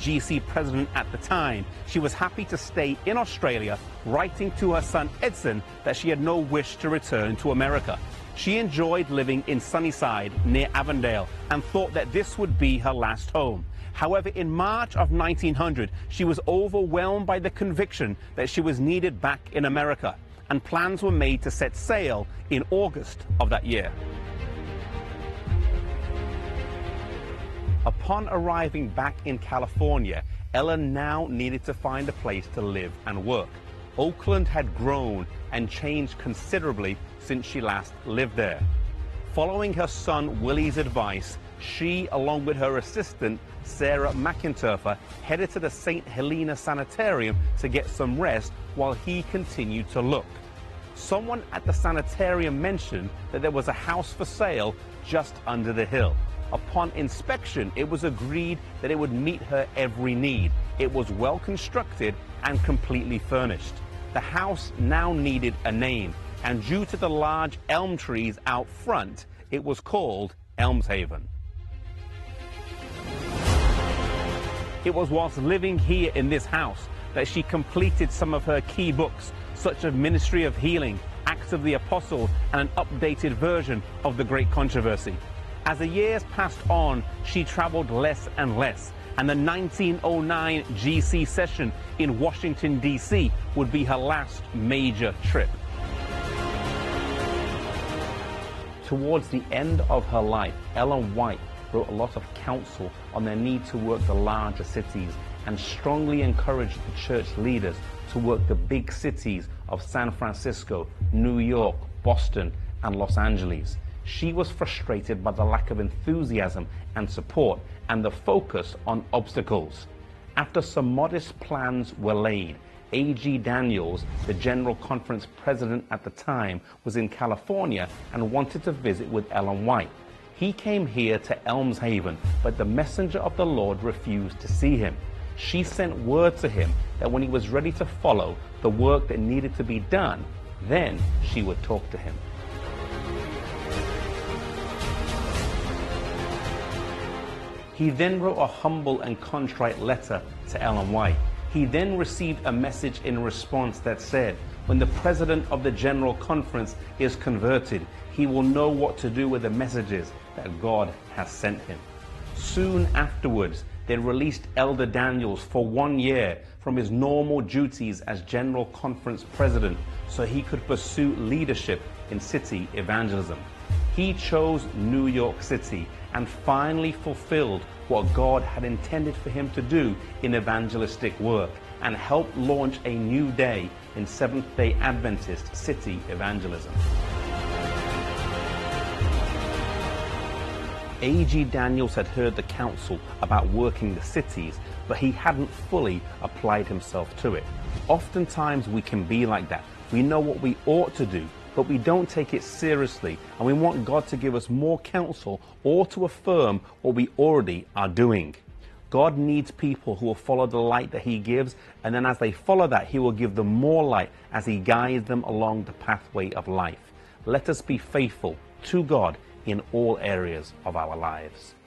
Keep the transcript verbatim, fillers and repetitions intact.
G C president at the time, she was happy to stay in Australia, writing to her son Edson that she had no wish to return to America. She enjoyed living in Sunnyside near Avondale and thought that this would be her last home. However, in March of nineteen hundred, she was overwhelmed by the conviction that she was needed back in America, and plans were made to set sail in August of that year. Upon arriving back in California, Ellen now needed to find a place to live and work. Oakland had grown and changed considerably since she last lived there. Following her son Willie's advice, she, along with her assistant Sarah McInturfer, headed to the Saint Helena Sanitarium to get some rest while he continued to look. Someone at the sanitarium mentioned that there was a house for sale just under the hill. Upon inspection, it was agreed that it would meet her every need. It was well constructed and completely furnished. The house now needed a name, and due to the large elm trees out front, it was called Elmshaven. It was whilst living here in this house that she completed some of her key books, such as Ministry of Healing, Acts of the Apostles, and an updated version of The Great Controversy. As the years passed on, she traveled less and less, and the nineteen oh nine G C session in Washington, D C would be her last major trip. Towards the end of her life, Ellen White wrote a lot of counsel on their need to work the larger cities and strongly encouraged the church leaders to work the big cities of San Francisco, New York, Boston, and Los Angeles. She was frustrated by the lack of enthusiasm and support and the focus on obstacles. After some modest plans were laid, A G Daniels, the General Conference president at the time, was in California and wanted to visit with Ellen White. He came here to Elmshaven, but the messenger of the Lord refused to see him. She sent word to him that when he was ready to follow the work that needed to be done, then she would talk to him. He then wrote a humble and contrite letter to Ellen White. He then received a message in response that said, when the president of the General Conference is converted, he will know what to do with the messages that God has sent him. Soon afterwards, they released Elder Daniels for one year from his normal duties as General Conference president so he could pursue leadership in city evangelism. He chose New York City and finally fulfilled what God had intended for him to do in evangelistic work and helped launch a new day in Seventh-day Adventist city evangelism. A G Daniels had heard the counsel about working the cities, but he hadn't fully applied himself to it. Oftentimes we can be like that. We know what we ought to do, but we don't take it seriously, and we want God to give us more counsel or to affirm what we already are doing. God needs people who will follow the light that he gives, and then as they follow that, he will give them more light as he guides them along the pathway of life. Let us be faithful to God in all areas of our lives.